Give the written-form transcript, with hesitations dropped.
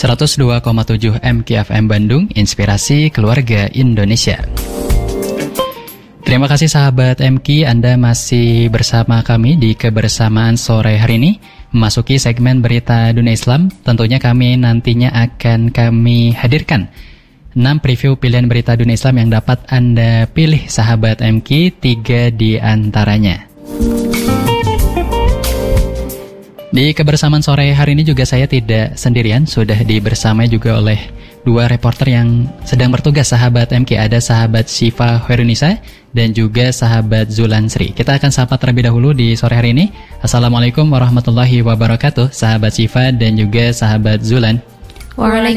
102,7 MKFM Bandung, Inspirasi Keluarga Indonesia. Terima kasih sahabat MK, Anda masih bersama kami di kebersamaan sore hari ini. Memasuki segmen berita dunia Islam, tentunya nantinya akan kami hadirkan 6 preview pilihan berita dunia Islam yang dapat Anda pilih sahabat MK, 3 di antaranya. Di kebersamaan sore hari ini juga saya tidak sendirian, sudah dibersamai juga oleh 2 reporter yang sedang bertugas sahabat MK. Ada sahabat Syifa Hoirunisa dan juga sahabat Zulansri. Kita akan sapa terlebih dahulu di sore hari ini. Assalamualaikum warahmatullahi wabarakatuh, sahabat Syifa dan juga sahabat Zulan. Waalaikumsalam